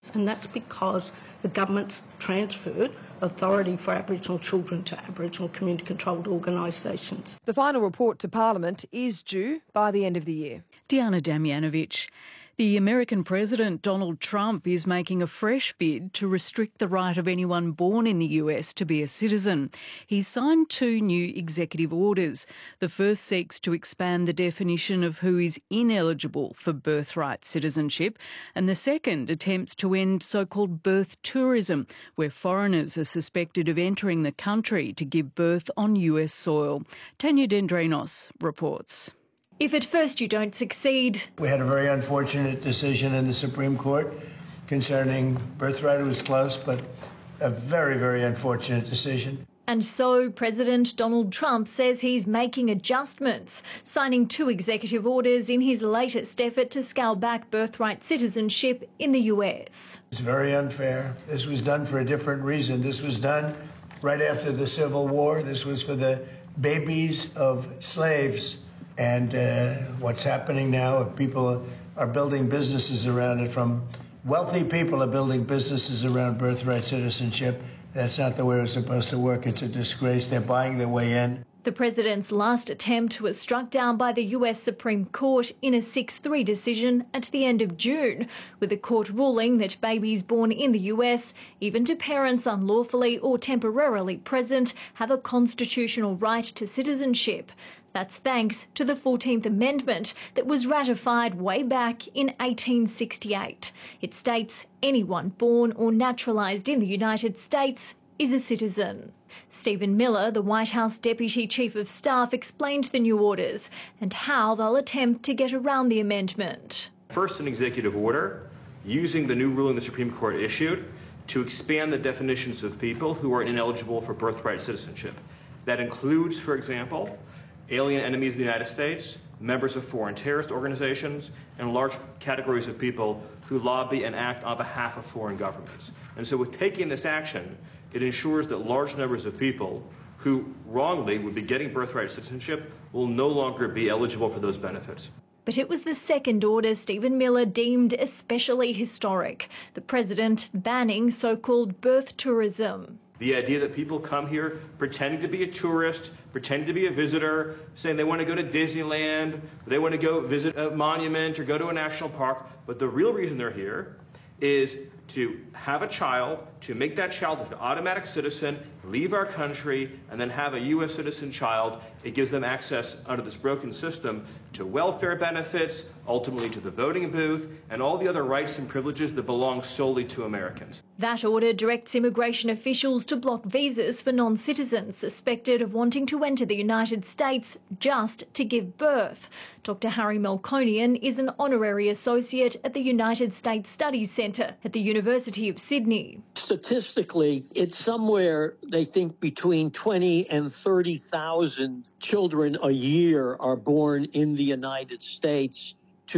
status, and that's because the government's transferred authority for Aboriginal children to Aboriginal community-controlled organisations. The final report to Parliament is due by the end of the year. Diana Damjanovic. The American President Donald Trump is making a fresh bid to restrict the right of anyone born in the US to be a citizen. He's signed 2 new executive orders. The first seeks to expand the definition of who is ineligible for birthright citizenship, and the second attempts to end so-called birth tourism, where foreigners are suspected of entering the country to give birth on US soil. Tanya Dendrinos reports. If at first you don't succeed... We had a very unfortunate decision in the Supreme Court concerning birthright. It was close, but a very, very unfortunate decision. And so President Donald Trump says he's making adjustments, signing 2 executive orders in his latest effort to scale back birthright citizenship in the US. It's very unfair. This was done for a different reason. This was done right after the Civil War. This was for the babies of slaves. And what's happening now, people are building businesses around it. From wealthy people are building businesses around birthright citizenship. That's not the way it was supposed to work. It's a disgrace. They're buying their way in. The president's last attempt was struck down by the US Supreme Court in a 6-3 decision at the end of June, with the court ruling that babies born in the US, even to parents unlawfully or temporarily present, have a constitutional right to citizenship. That's thanks to the 14th Amendment that was ratified way back in 1868. It states anyone born or naturalised in the United States is a citizen. Stephen Miller, the White House Deputy Chief of Staff, explained the new orders and how they'll attempt to get around the amendment. First, an executive order using the new ruling the Supreme Court issued to expand the definitions of people who are ineligible for birthright citizenship. That includes, for example, alien enemies of the United States, members of foreign terrorist organizations, and large categories of people who lobby and act on behalf of foreign governments. And so with taking this action, it ensures that large numbers of people who wrongly would be getting birthright citizenship will no longer be eligible for those benefits. But it was the second order Stephen Miller deemed especially historic, the president banning so-called birth tourism. The idea that people come here pretending to be a tourist, pretending to be a visitor, saying they want to go to Disneyland, they want to go visit a monument or go to a national park, but the real reason they're here is to have a child, to make that child an automatic citizen, leave our country, and then have a U.S. citizen child. It gives them access under this broken system to welfare benefits, ultimately to the voting booth, and all the other rights and privileges that belong solely to Americans. That order directs immigration officials to block visas for non-citizens suspected of wanting to enter the United States just to give birth. Dr. Harry Melkonian is an honorary associate at the United States Studies Centre at the University of Sydney. Statistically, it's somewhere, they think, between 20 and 30,000 children a year are born in the United States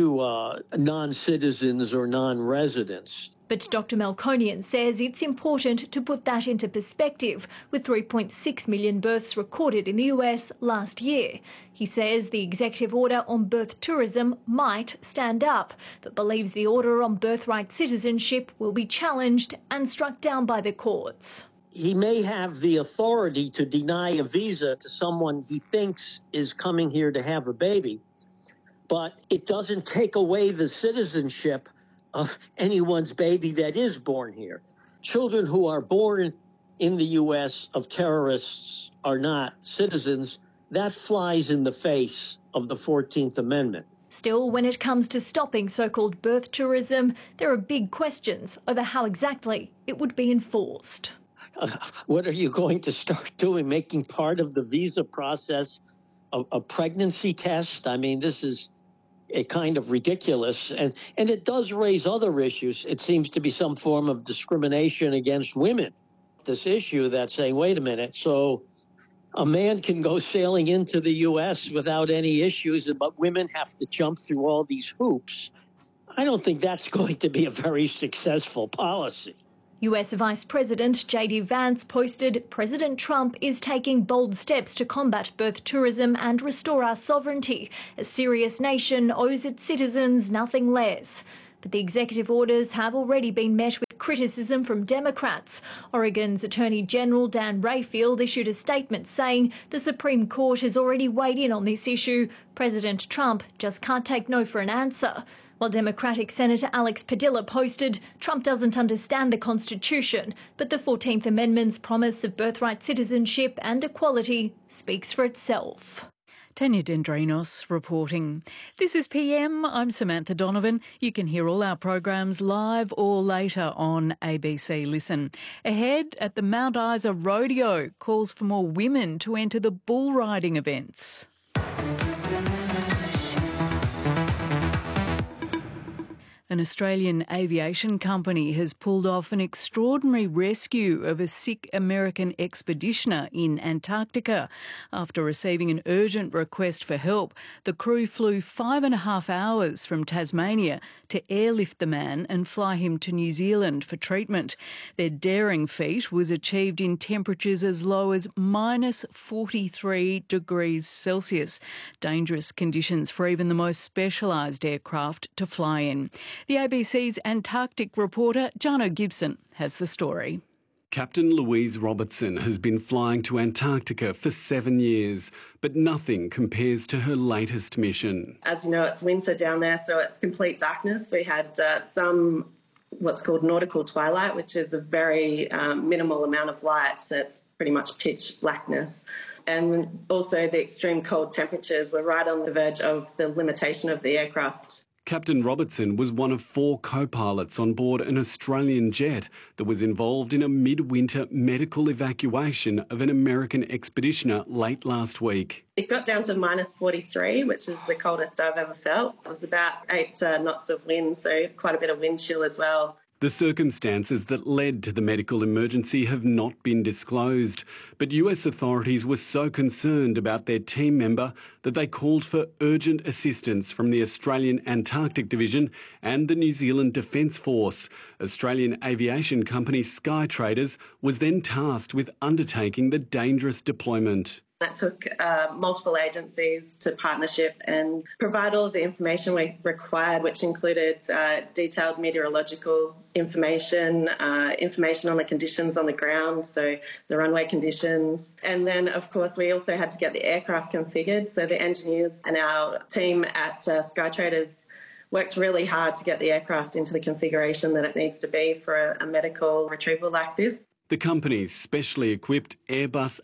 to non-citizens or non-residents. But Dr. Melkonian says it's important to put that into perspective, with 3.6 million births recorded in the US last year. He says the executive order on birth tourism might stand up, but believes the order on birthright citizenship will be challenged and struck down by the courts. He may have the authority to deny a visa to someone he thinks is coming here to have a baby, but it doesn't take away the citizenship of anyone's baby that is born here. Children who are born in the U.S. of terrorists are not citizens. That flies in the face of the 14th Amendment. Still, when it comes to stopping so-called birth tourism, there are big questions over how exactly it would be enforced. What are you going to start doing, making part of the visa process a pregnancy test? I mean, this is a kind of ridiculous, and it does raise other issues. It seems to be some form of discrimination against women. This issue that's saying, wait a minute, so a man can go sailing into the U.S. without any issues, but women have to jump through all these hoops. I don't think that's going to be a very successful policy. US Vice President J.D. Vance posted, President Trump is taking bold steps to combat birth tourism and restore our sovereignty. A serious nation owes its citizens nothing less. But the executive orders have already been met with criticism from Democrats. Oregon's Attorney General Dan Rayfield issued a statement saying the Supreme Court has already weighed in on this issue. President Trump just can't take no for an answer. While Democratic Senator Alex Padilla posted, Trump doesn't understand the Constitution, but the 14th Amendment's promise of birthright citizenship and equality speaks for itself. Tanya Dendrinos reporting. This is PM. I'm Samantha Donovan. You can hear all our programs live or later on ABC Listen. Ahead at the Mount Isa Rodeo, calls for more women to enter the bull riding events. An Australian aviation company has pulled off an extraordinary rescue of a sick American expeditioner in Antarctica. After receiving an urgent request for help, the crew flew 5.5 hours from Tasmania to airlift the man and fly him to New Zealand for treatment. Their daring feat was achieved in temperatures as low as minus 43 degrees Celsius. Dangerous conditions for even the most specialised aircraft to fly in. The ABC's Antarctic reporter, Jono Gibson, has the story. Captain Louise Robertson has been flying to Antarctica for 7 years, but nothing compares to her latest mission. As you know, it's winter down there, so it's complete darkness. We had some what's called nautical twilight, which is a very minimal amount of light. So it's pretty much pitch blackness. And also the extreme cold temperatures were right on the verge of the limitation of the aircraft. Captain Robertson was one of 4 co-pilots on board an Australian jet that was involved in a midwinter medical evacuation of an American expeditioner late last week. It got down to minus 43, which is the coldest I've ever felt. It was about 8 knots of wind, so quite a bit of wind chill as well. The circumstances that led to the medical emergency have not been disclosed, but US authorities were so concerned about their team member that they called for urgent assistance from the Australian Antarctic Division and the New Zealand Defence Force. Australian aviation company Skytraders was then tasked with undertaking the dangerous deployment. That took multiple agencies to partnership and provide all of the information we required, which included detailed meteorological information, information on the conditions on the ground, so the runway conditions. And then, of course, we also had to get the aircraft configured. So the engineers and our team at Skytraders worked really hard to get the aircraft into the configuration that it needs to be for a medical retrieval like this. The company's specially equipped Airbus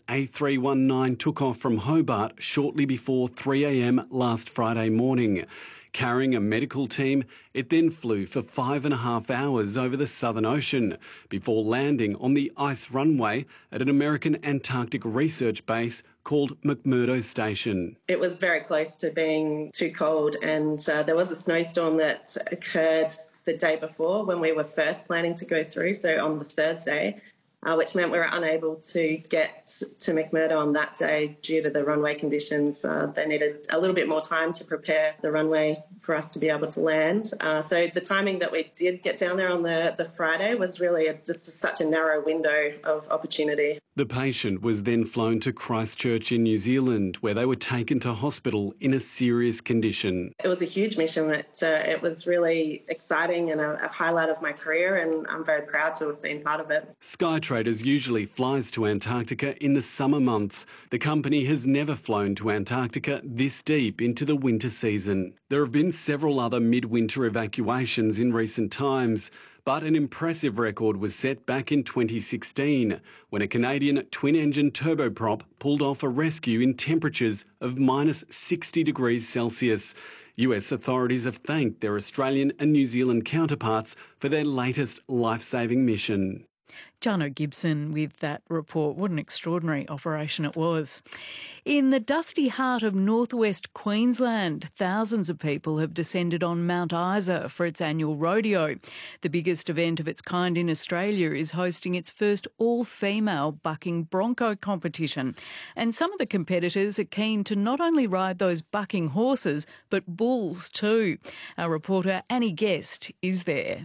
A319 took off from Hobart shortly before 3 a.m. last Friday morning. Carrying a medical team, it then flew for 5.5 hours over the Southern Ocean before landing on the ice runway at an American Antarctic research base called McMurdo Station. It was very close to being too cold, and there was a snowstorm that occurred the day before when we were first planning to go through, so on the Thursday. Which meant we were unable to get to McMurdo on that day due to the runway conditions. They needed a little bit more time to prepare the runway for us to be able to land. So the timing that we did get down there on the Friday was really just such a narrow window of opportunity. The patient was then flown to Christchurch in New Zealand, where they were taken to hospital in a serious condition. It was a huge mission. It was really exciting and a highlight of my career, and I'm very proud to have been part of it. Skytraders usually flies to Antarctica in the summer months. The company has never flown to Antarctica this deep into the winter season. There have been several other midwinter evacuations in recent times, but an impressive record was set back in 2016 when a Canadian twin-engine turboprop pulled off a rescue in temperatures of minus 60 degrees Celsius. US authorities have thanked their Australian and New Zealand counterparts for their latest life-saving mission. Jono Gibson with that report. What an extraordinary operation it was. In the dusty heart of northwest Queensland, thousands of people have descended on Mount Isa for its annual rodeo. The biggest event of its kind in Australia is hosting its first all-female bucking bronco competition. And some of the competitors are keen to not only ride those bucking horses, but bulls too. Our reporter Annie Guest is there.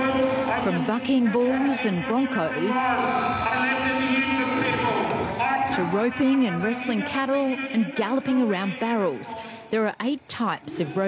From bucking bulls and broncos to to roping and wrestling cattle and galloping around barrels. There are 8 types of road